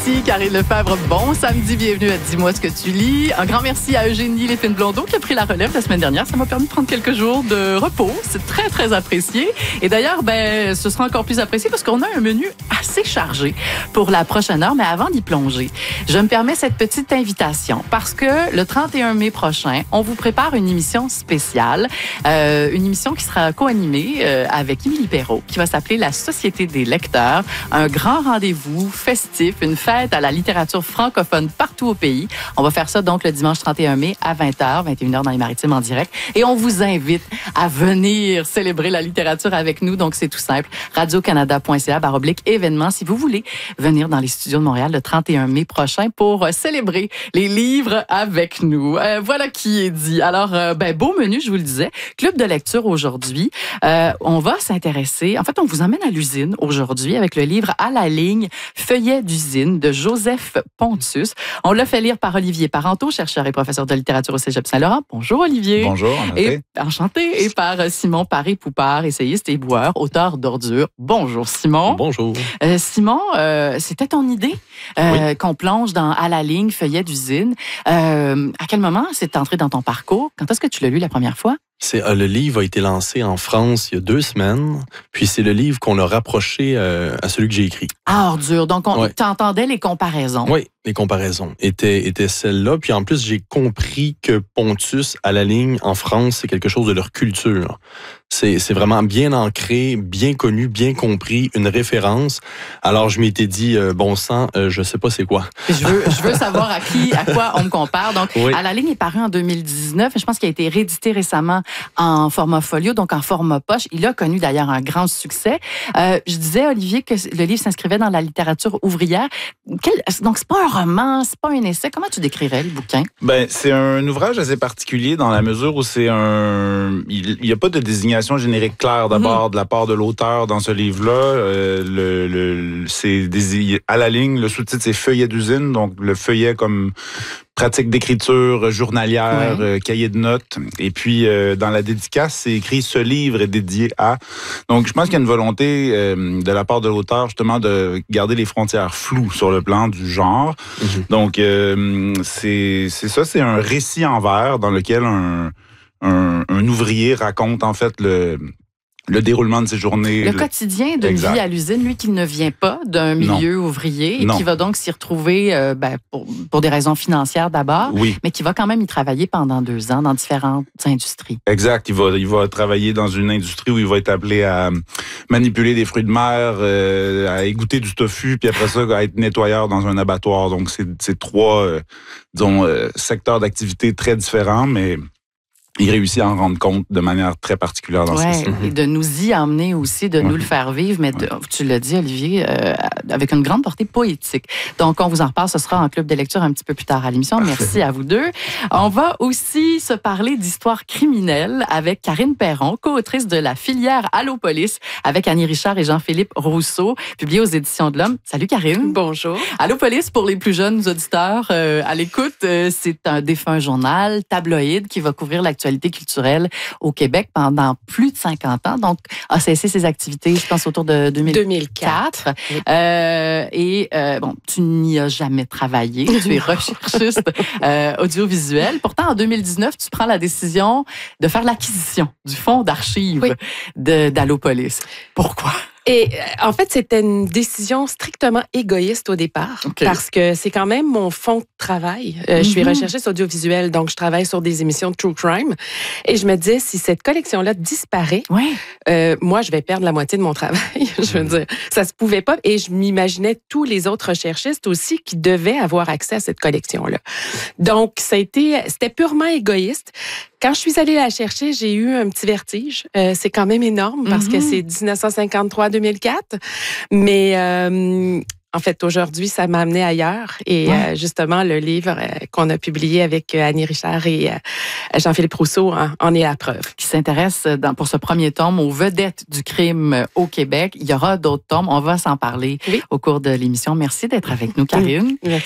Merci Karine Lefebvre, bon samedi, bienvenue à Dis-moi ce que tu lis. Un grand merci à Eugénie Lépine-Blondeau qui a pris la relève la semaine dernière. Ça m'a permis de prendre quelques jours de repos. C'est très, très apprécié. Et d'ailleurs, ce sera encore plus apprécié parce qu'on a un menu assez chargé pour la prochaine heure. Mais avant d'y plonger, je me permets cette petite invitation parce que le 31 mai prochain, on vous prépare une émission spéciale. Une émission qui sera co-animée avec Émilie Perrault qui va s'appeler La Société des lecteurs. Un grand rendez-vous festif, une fête à la littérature francophone partout au pays. On va faire ça donc le dimanche 31 mai à 20h, 21h dans les Maritimes en direct. Et on vous invite à venir célébrer la littérature avec nous. Donc, c'est tout simple. radiocanada.ca/événements si vous voulez venir dans les studios de Montréal le 31 mai prochain pour célébrer les livres avec nous. Voilà qui est dit. Alors, beau menu, je vous le disais. Club de lecture aujourd'hui. On va s'intéresser... En fait, on vous emmène à l'usine aujourd'hui avec le livre À la ligne, feuillet d'usine de Joseph Pontus. On l'a fait lire par Olivier Parenteau, chercheur et professeur de littérature au Cégep Saint-Laurent. Bonjour Olivier. Bonjour, enchanté. Et par Simon Paré-Poupard, essayiste et éboueur, auteur d'Ordures. Bonjour Simon. Bonjour. Simon, c'était ton idée qu'on plonge dans À la ligne, feuillet d'usine. À quel moment c'est entré dans ton parcours? Quand est-ce que tu l'as lu la première fois? Le livre a été lancé en France il y a 2 semaines, puis c'est le livre qu'on a rapproché à celui que j'ai écrit. Ah, Ordures. Donc, tu entendais les comparaisons. Oui, les comparaisons étaient celles-là. Puis en plus, j'ai compris que Pontus, à la ligne, en France, c'est quelque chose de leur culture. C'est vraiment bien ancré, bien connu, bien compris, une référence. Alors, je m'étais dit, bon sang, je sais pas c'est quoi. Je veux savoir à quoi on me compare. Donc, À la ligne est paru en 2019. Je pense qu'il a été réédité récemment en format folio, donc en format poche. Il a connu d'ailleurs un grand succès. Je disais, Olivier, que le livre s'inscrivait dans la littérature ouvrière. Donc, c'est pas un roman, c'est pas un essai. Comment tu décrirais le bouquin? C'est un ouvrage assez particulier dans la mesure où il n'y a pas de désignation générique claire d'abord de la part de l'auteur dans ce livre-là. C'est à la ligne, le sous-titre c'est feuillet d'usine, donc le feuillet comme pratique d'écriture journalière, cahier de notes. Et puis, dans la dédicace, c'est écrit « Ce livre est dédié à ». Donc, je pense qu'il y a une volonté de la part de l'auteur, justement, de garder les frontières floues sur le plan du genre. Donc, c'est ça, c'est un récit en vers dans lequel un ouvrier raconte, en fait, le déroulement de ses journées. Le quotidien d'une vie à l'usine, lui qui ne vient pas d'un milieu ouvrier et qui va donc s'y retrouver pour des raisons financières d'abord, mais qui va quand même y travailler pendant 2 ans dans différentes industries. Exact. Il va travailler dans une industrie où il va être appelé à manipuler des fruits de mer, à égoutter du tofu, puis après ça, à être nettoyeur dans un abattoir. Donc, c'est 3, secteurs d'activité très différents, mais il réussit à en rendre compte de manière très particulière dans ce récit. Et de nous y emmener aussi, de nous le faire vivre, mais tu l'as dit, Olivier, avec une grande portée poétique. Donc, on vous en reparle, ce sera en club de lecture un petit peu plus tard à l'émission. Merci à vous deux. On va aussi se parler d'histoire criminelle avec Karine Perron, co-autrice de la filière Allopolis, avec Annie Richard et Jean-Philippe Rousseau, publié aux Éditions de l'Homme. Salut Karine. Bonjour. Allopolis, pour les plus jeunes auditeurs à l'écoute, c'est un défunt journal tabloïd qui va couvrir l'actualité culturelle au Québec pendant plus de 50 ans. Donc, a cessé ses activités, je pense, autour de 2004. Tu n'y as jamais travaillé. Tu es recherchiste audiovisuel. Pourtant, en 2019, tu prends la décision de faire l'acquisition du fonds d'archives d'Allopolis. Pourquoi? Et en fait, c'était une décision strictement égoïste au départ, parce que c'est quand même mon fond de travail. Je suis recherchiste audiovisuelle, donc je travaille sur des émissions de true crime. Et je me disais, si cette collection-là disparaît, moi, je vais perdre la moitié de mon travail. Je veux dire, ça se pouvait pas. Et je m'imaginais tous les autres recherchistes aussi qui devaient avoir accès à cette collection-là. Donc, c'était purement égoïste. Quand je suis allée la chercher, j'ai eu un petit vertige. C'est quand même énorme parce que c'est 1953-2004. Mais en fait, aujourd'hui, ça m'a amené ailleurs. Et justement, le livre qu'on a publié avec Annie Richard et Jean-Philippe Rousseau en est la preuve. Qui s'intéresse pour ce premier tome aux vedettes du crime au Québec. Il y aura d'autres tomes. On va s'en parler au cours de l'émission. Merci d'être avec nous, Karine. Merci.